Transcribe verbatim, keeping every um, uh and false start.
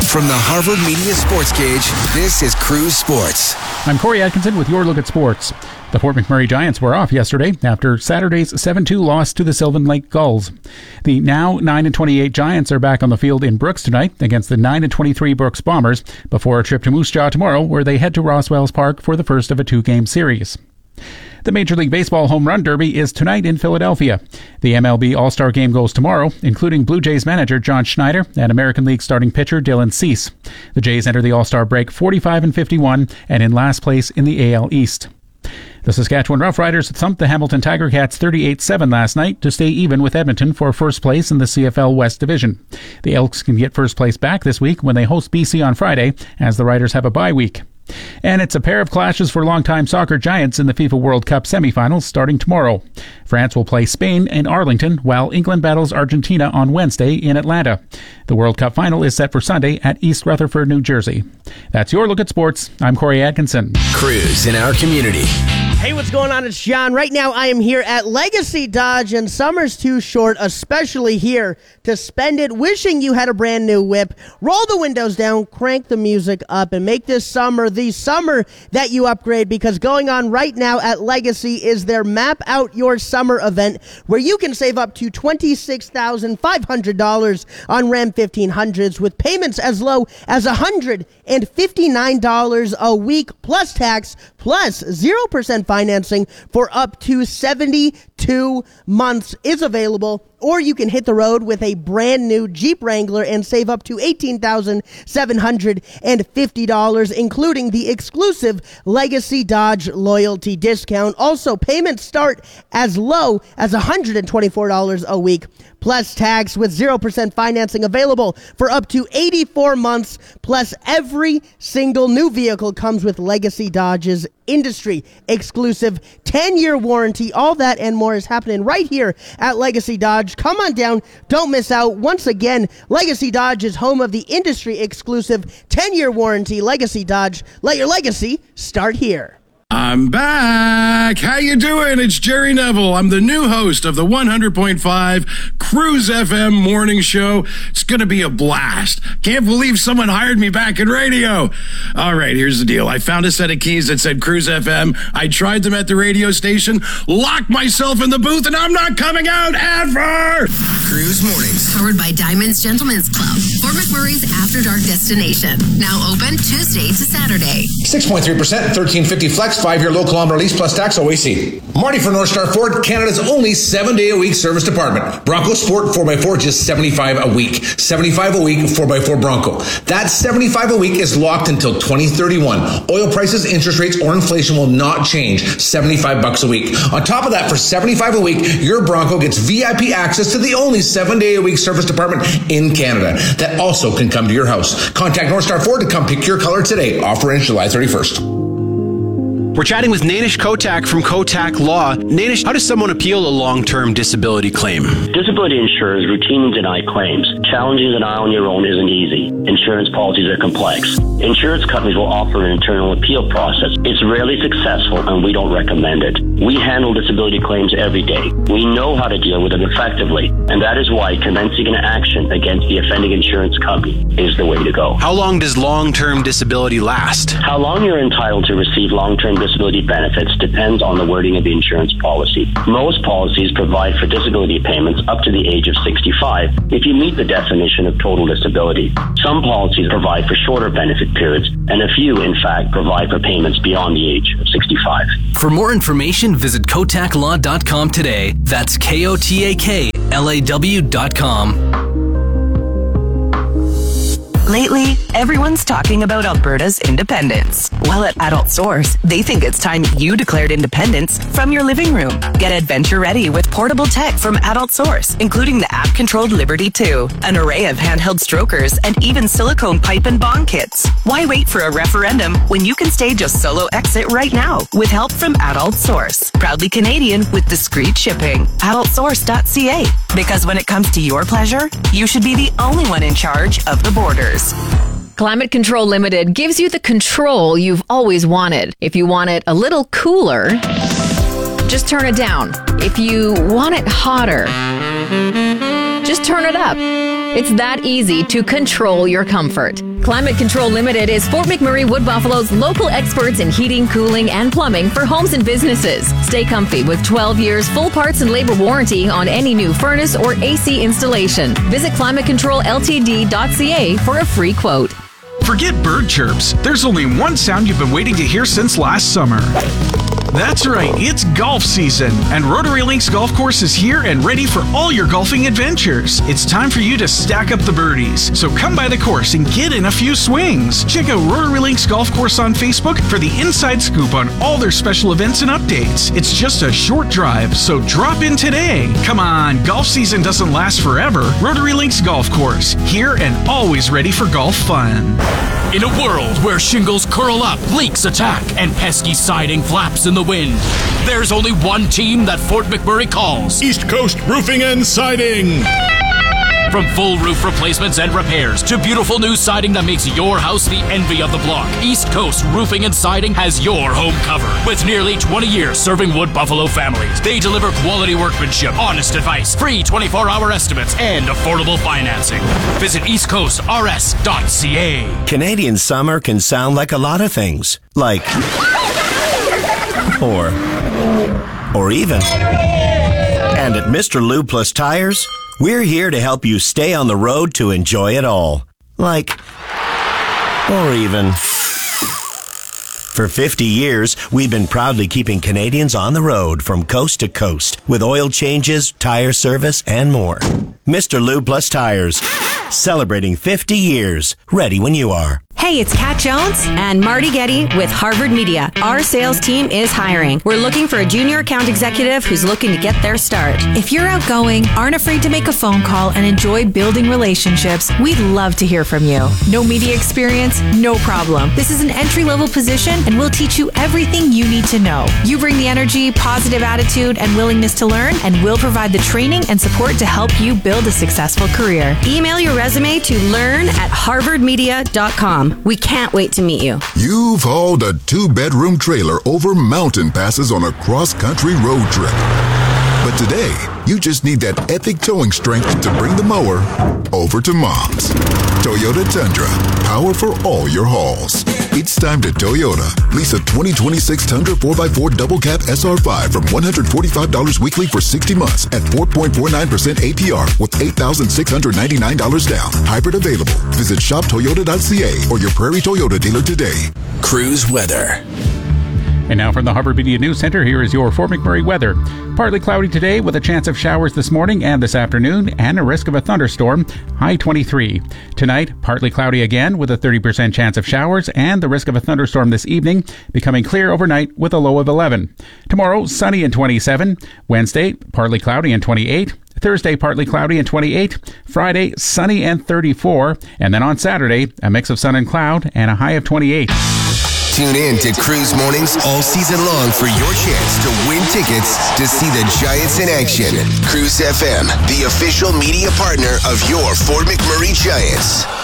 From the Harvard Media Sports Cage, this is Cruise Sports. I'm Corey Atkinson with your look at sports. The Fort McMurray Giants were off yesterday after Saturday's seven two loss to the Sylvan Lake Gulls. The now nine and twenty-eight Giants are back on the field in Brooks tonight against the nine and twenty-three Brooks Bombers before a trip to Moose Jaw tomorrow, where they head to Roswells Park for the first of a two-game series. The Major League Baseball Home Run Derby is tonight in Philadelphia. The M L B All-Star Game goes tomorrow, including Blue Jays manager John Schneider and American League starting pitcher Dylan Cease. The Jays enter the All-Star break forty-five and fifty-one and in last place in the A L East. The Saskatchewan Roughriders thumped the Hamilton Tiger Cats thirty-eight seven last night to stay even with Edmonton for first place in the C F L West Division. The Elks can get first place back this week when they host B C on Friday, as the Riders have a bye week. And it's a pair of clashes for longtime soccer giants in the FIFA World Cup semifinals starting tomorrow. France will play Spain in Arlington, while England battles Argentina on Wednesday in Atlanta. The World Cup final is set for Sunday at East Rutherford, New Jersey. That's your look at sports. I'm Corey Atkinson. Cruise in our community. Hey, what's going on? It's John. Right now, I am here at Legacy Dodge, and summer's too short, especially here, to spend it wishing you had a brand new whip. Roll the windows down, crank the music up, and make this summer the summer that you upgrade, because going on right now at Legacy is their Map Out Your Summer event, where you can save up to twenty-six thousand five hundred dollars on Ram fifteen hundreds with payments as low as one hundred fifty-nine dollars a week plus tax, plus zero percent financing for up to seventy-two months is available. Or you can hit the road with a brand new Jeep Wrangler and save up to eighteen thousand seven hundred fifty dollars, including the exclusive Legacy Dodge loyalty discount. Also, payments start as low as one hundred twenty-four dollars a week, plus tax, with zero percent financing available for up to eighty-four months. Plus, every single new vehicle comes with Legacy Dodge's industry exclusive ten-year warranty. All that and more is happening right here at Legacy Dodge. Come on down. Don't miss out. Once again, Legacy Dodge is home of the industry exclusive ten-year warranty. Legacy Dodge. Let your legacy start here. I'm back. How you doing? It's Jerry Neville. I'm the new host of the one hundred point five Cruise F M morning show. It's going to be a blast. Can't believe someone hired me back in radio. All right, here's the deal. I found a set of keys that said Cruise F M. I tried them at the radio station, locked myself in the booth, and I'm not coming out ever. Cruise Mornings. Powered by Diamonds Gentlemen's Club, Fort McMurray's After Dark destination. Now open Tuesday to Saturday. six point three percent, thirteen fifty flex, five-year low kilometer lease plus tax O A C. Marty for North Star Ford, Canada's only seven-day-a-week service department. Bronco Sport four by four, just seventy-five a week. seventy-five a week, four by four Bronco. That seventy-five a week is locked until twenty thirty-one. Oil prices, interest rates, or inflation will not change. seventy-five bucks a week. On top of that, for seventy-five a week, your Bronco gets V I P access to the only seven-day-a-week service department in Canada that also can come to your house. Contact North Star Ford to come pick your color today. Offer ends July thirty-first. We're chatting with Nainish Kotak from Kotak Law. Nainish, how does someone appeal a long-term disability claim? Disability insurers routinely deny claims. Challenging denial on your own isn't easy. Insurance policies are complex. Insurance companies will offer an internal appeal process. It's rarely successful, and we don't recommend it. We handle disability claims every day. We know how to deal with them effectively, and that is why commencing an action against the offending insurance company is the way to go. How long does long-term disability last? How long you're entitled to receive long-term disability benefits depends on the wording of the insurance policy. Most policies provide for disability payments up to the age of sixty-five if you meet the definition of total disability. Some policies provide for shorter benefit periods, and a few, in fact, provide for payments beyond the age of sixty-five. For more information, visit kotak law dot com today. That's K O T A K L A W dot com. Lately, everyone's talking about Alberta's independence. Well, at Adult Source, they think it's time you declared independence from your living room. Get adventure ready with portable tech from Adult Source, including the app-controlled Liberty two, an array of handheld strokers, and even silicone pipe and bong kits. Why wait for a referendum when you can stage a solo exit right now with help from Adult Source? Proudly Canadian with discreet shipping. adult source dot c a. Because when it comes to your pleasure, you should be the only one in charge of the borders. Climate Control Limited gives you the control you've always wanted. If you want it a little cooler, just turn it down. If you want it hotter, just turn it up. It's that easy to control your comfort. Climate Control Limited is Fort McMurray Wood Buffalo's local experts in heating, cooling, and plumbing for homes and businesses. Stay comfy with twelve years full parts and labor warranty on any new furnace or A C installation. Visit climate control l t d dot c a for a free quote. Forget bird chirps. There's only one sound you've been waiting to hear since last summer. That's right, it's golf season, and Rotary Links Golf Course is here and ready for all your golfing adventures. It's time for you to stack up the birdies, so come by the course and get in a few swings. Check out Rotary Links Golf Course on Facebook for the inside scoop on all their special events and updates. It's just a short drive, so drop in today. Come on, golf season doesn't last forever. Rotary Links Golf Course, here and always ready for golf fun. In a world where shingles curl up, leaks attack, and pesky siding flaps in the wind, there's only one team that Fort McMurray calls East Coast Roofing and Siding. From full roof replacements and repairs to beautiful new siding that makes your house the envy of the block, East Coast Roofing and Siding has your home covered. With nearly twenty years serving Wood Buffalo families, they deliver quality workmanship, honest advice, free twenty-four hour estimates, and affordable financing. Visit east coast r s dot c a. Canadian summer can sound like a lot of things. Like... Or... Or even... And at Mister Lube Plus Tires... we're here to help you stay on the road to enjoy it all. Like, or even. For fifty years, we've been proudly keeping Canadians on the road from coast to coast with oil changes, tire service, and more. Mister Lube Plus Tires, celebrating fifty years, ready when you are. Hey, it's Kat Jones and Marty Getty with Harvard Media. Our sales team is hiring. We're looking for a junior account executive who's looking to get their start. If you're outgoing, aren't afraid to make a phone call, and enjoy building relationships, we'd love to hear from you. No media experience? No problem. This is an entry-level position, and we'll teach you everything you need to know. You bring the energy, positive attitude, and willingness to learn, and we'll provide the training and support to help you build a successful career. Email your resume to learn at harvard media dot com. We can't wait to meet you. You've hauled a two-bedroom trailer over mountain passes on a cross-country road trip. But today, you just need that epic towing strength to bring the mower over to Mom's. Toyota Tundra, power for all your hauls. It's time to Toyota. Lease a twenty twenty-six Tundra four by four Double Cab S R five from one hundred forty-five dollars weekly for sixty months at four point four nine percent A P R with eight thousand six hundred ninety-nine dollars down. Hybrid available. Visit shop toyota dot c a or your Prairie Toyota dealer today. Cruise weather. And now from the Harvard Media News Center, here is your Fort McMurray weather. Partly cloudy today with a chance of showers this morning and this afternoon and a risk of a thunderstorm, high twenty-three. Tonight, partly cloudy again with a thirty percent chance of showers and the risk of a thunderstorm this evening, becoming clear overnight with a low of eleven. Tomorrow, sunny and twenty-seven. Wednesday, partly cloudy and twenty-eight. Thursday, partly cloudy and twenty-eight. Friday, sunny and thirty-four. And then on Saturday, a mix of sun and cloud and a high of twenty-eight. Tune in to Cruise Mornings all season long for your chance to win tickets to see the Giants in action. Cruise F M, the official media partner of your Fort McMurray Giants.